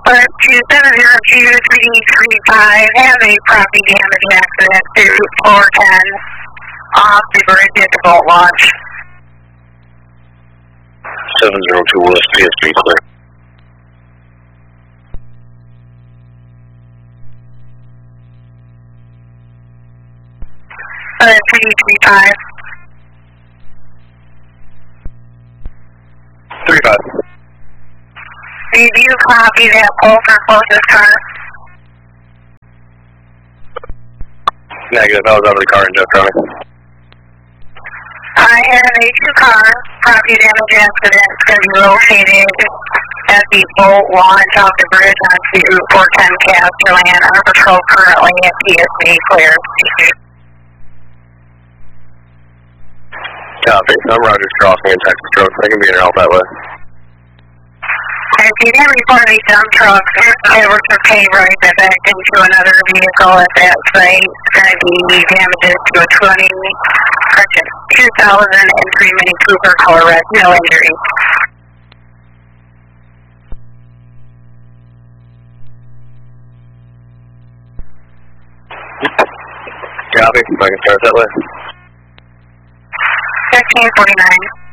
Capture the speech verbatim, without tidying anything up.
But two seven zero two three three five have a property damage accident through four ten off the bridge at the boat launch. seven zero two West P S B clear. Uh, three three five. three five. Did you copy that pole for closest car? Negative, I was out of the car in Jeff County. I had an A two car, property damage accident. It's going to be located at the boat launch off the bridge on Route four ten Casterland. Our patrol currently at P S B clear. Copy. I'm Rogers Crossing in Texas Road. I can be in your help that way. If you didn't report a dump truck, it was a pay right that backed into another vehicle at that site. It's going to be damages to a twenty, two thousand three Mini Cooper color red, no injuries. Copy. If I can start that way. fifteen forty-nine.